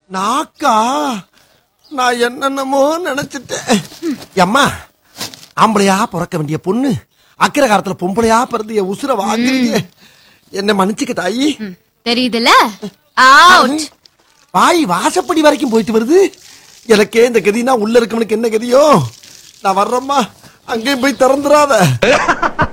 நாக்கா நான் என்னென்னமோ நினைச்சிட்டேன். அம்மா, ஆம்பளையா பிறக்க வேண்டிய பொண்ணு அக்கிர காலத்துல பொம்பளையா பிறந்து என் உசுர வாங்குறீங்க. என்ன மன்னிச்சுக்க தாயி. தெரியுதுல? வாய் வாசப்படி வரைக்கும் போயிட்டு வருது. எனக்கே இந்த கதினா உள்ள இருக்கவனுக்கு என்ன கதியோ. நான் வர்றேம்மா, அங்கேயும் போய் திறந்துடாத.